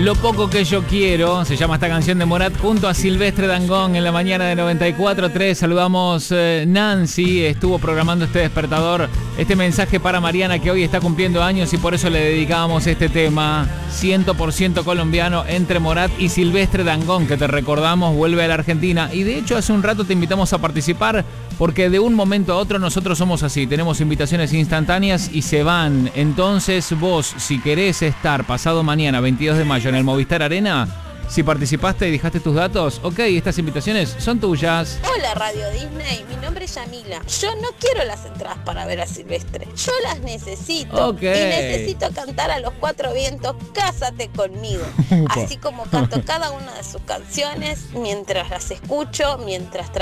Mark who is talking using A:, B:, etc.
A: Lo poco que yo quiero, se llama esta canción de Morat junto a Silvestre Dangond en la mañana de 94.3. Saludamos Nancy, estuvo programando este despertador, este mensaje para Mariana que hoy está cumpliendo años y por eso le dedicábamos este tema 100% colombiano entre Morat y Silvestre Dangond, que te recordamos vuelve a la Argentina y de hecho hace un rato te invitamos a participar porque de un momento a otro nosotros somos así, tenemos invitaciones instantáneas y se van. Entonces vos, si querés estar pasado mañana 22 de mayo en el Movistar Arena, si participaste y dejaste tus datos, ok, estas invitaciones son tuyas.
B: Hola Radio Disney, mi nombre es Yamila. Yo no quiero las entradas para ver a Silvestre, yo las necesito.
A: Ok.
B: Y necesito cantar a los cuatro vientos, Cásate conmigo. Así como canto cada una de sus canciones mientras las escucho, mientras trabajo.